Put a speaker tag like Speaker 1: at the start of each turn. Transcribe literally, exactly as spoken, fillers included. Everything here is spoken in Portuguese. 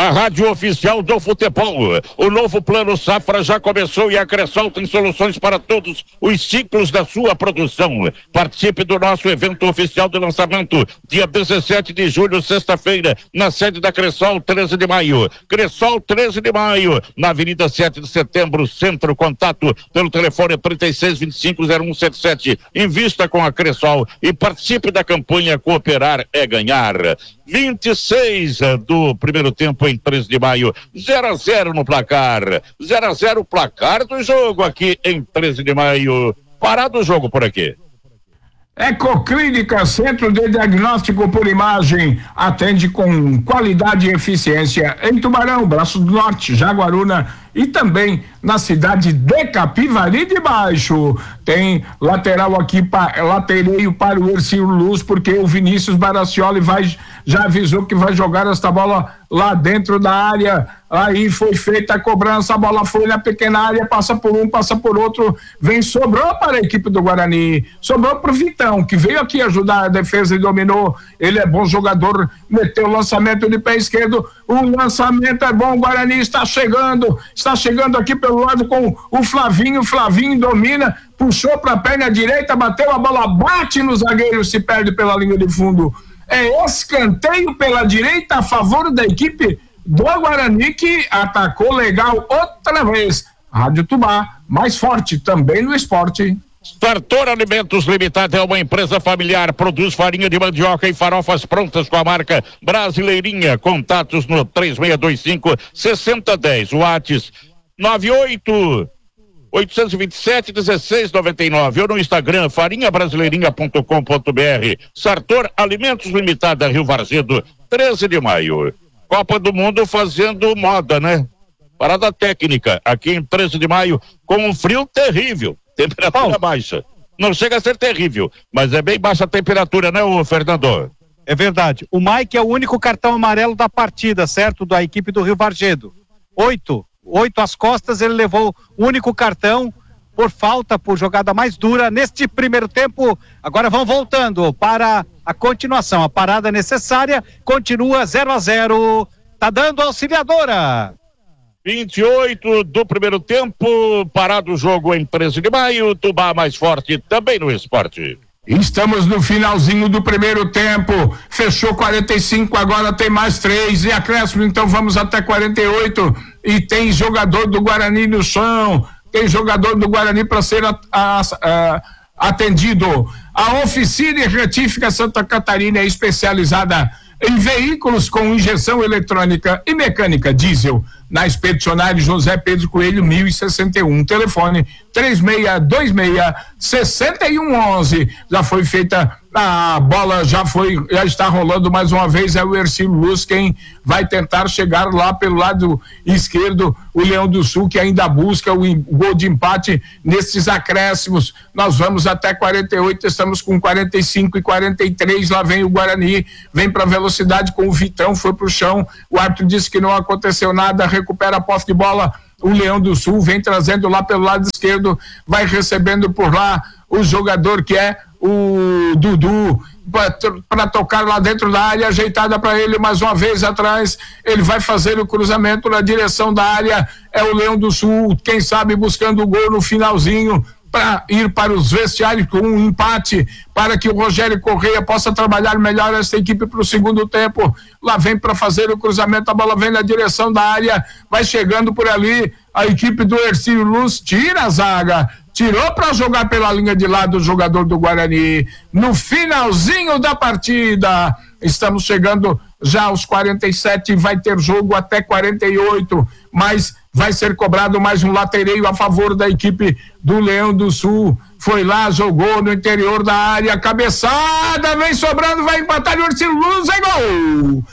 Speaker 1: a rádio oficial do futebol. O novo Plano Safra já começou e a Cressol tem soluções para todos os ciclos da sua produção. Participe do nosso evento oficial de lançamento, dia dezessete de julho, sexta-feira, na sede da Cressol, treze de maio. Cressol, treze de maio, na Avenida sete de setembro, Centro. Contato pelo telefone trinta e seis, vinte e cinco, zero um setenta e sete. Invista com a Cressol e participe da campanha Cooperar é Ganhar. vinte e seis do primeiro tempo em treze de maio, zero a zero no placar, zero a zero placar do jogo aqui em treze de maio. Parado o jogo por aqui.
Speaker 2: Ecoclínica, Centro de Diagnóstico por Imagem, atende com qualidade e eficiência em Tubarão, Braço do Norte, Jaguaruna e também na cidade de Capivari de Baixo. Tem lateral aqui, pa, latereio para o Ercílio Luz, porque o Vinícius Baraccioli vai, já avisou que vai jogar esta bola lá dentro da área. Aí foi feita a cobrança, a bola foi na pequena área, passa por um, passa por outro, vem, sobrou para a equipe do Guarani, sobrou para o Vitão, que veio aqui ajudar a defesa e dominou. Ele é bom jogador, meteu o lançamento de pé esquerdo, o lançamento é bom, o Guarani está chegando, está chegando aqui pelo lado com o Flavinho, o Flavinho domina, puxou para a perna direita, bateu a bola, bate no zagueiro, se perde pela linha de fundo. É escanteio pela direita a favor da equipe do Guarani, que atacou legal outra vez. Rádio Tubá, mais forte também no esporte.
Speaker 1: Sartor Alimentos Limitada é uma empresa familiar, produz farinha de mandioca e farofas prontas com a marca Brasileirinha. Contatos no três seis dois cinco, seis zero um zero, WhatsApp nove oito oito dois sete, um seis nove nove ou no Instagram farinha brasileirinha ponto com ponto br. Sartor Alimentos Limitada, Rio Varzedo, treze de maio. Copa do Mundo fazendo moda, né? Parada técnica aqui em treze de maio, com um frio terrível, temperatura baixa. Não chega a ser terrível, mas é bem baixa a temperatura, né, ô Fernando?
Speaker 3: É verdade. O Mike é o único cartão amarelo da partida, certo? Da equipe do Rio Varzedo. Oito. Oito às costas, ele levou o único cartão por falta, por jogada mais dura neste primeiro tempo. Agora vão voltando para a continuação. A parada necessária continua zero a zero. Tá dando Auxiliadora.
Speaker 1: vinte e oito do primeiro tempo, parado o jogo em treze de maio. Tubá mais forte também no esporte.
Speaker 2: Estamos no finalzinho do primeiro tempo, fechou quarenta e cinco, agora tem mais três e acréscimo, então vamos até quarenta e oito e tem jogador do Guarani no chão, tem jogador do Guarani para ser a, a, a, atendido. A Oficina e Retífica Santa Catarina é especializada em veículos com injeção eletrônica e mecânica diesel, na Expedicionário José Pedro Coelho, mil e sessenta e um, telefone três seis dois seis, seis um um um. Já foi feita a bola, já foi, já está rolando mais uma vez, é o Ercílio Luz quem vai tentar chegar lá pelo lado esquerdo, o Leão do Sul, que ainda busca o gol de empate nesses acréscimos. Nós vamos até quarenta e oito, estamos com quarenta e cinco e quarenta e três, lá vem o Guarani, vem para velocidade com o Vitão, foi pro chão, o árbitro disse que não aconteceu nada, recupera a posse de bola, o Leão do Sul vem trazendo lá pelo lado esquerdo, vai recebendo por lá o jogador que é o Dudu, para tocar lá dentro da área, ajeitada para ele mais uma vez atrás, ele vai fazer o cruzamento na direção da área, é o Leão do Sul, quem sabe buscando o gol no finalzinho, para ir para os vestiários com um empate, para que o Rogério Correia possa trabalhar melhor essa equipe para o segundo tempo. Lá vem para fazer o cruzamento, a bola vem na direção da área, vai chegando por ali, a equipe do Ercílio Luz tira a zaga, tirou para jogar pela linha de lado o jogador do Guarani. No finalzinho da partida, estamos chegando já aos quarenta e sete, vai ter jogo até quarenta e oito, mas vai ser cobrado mais um latereio a favor da equipe do Leão do Sul. Foi lá, jogou no interior da área, cabeçada, vem sobrando, vai empatar o Ercílio Luz, é gol!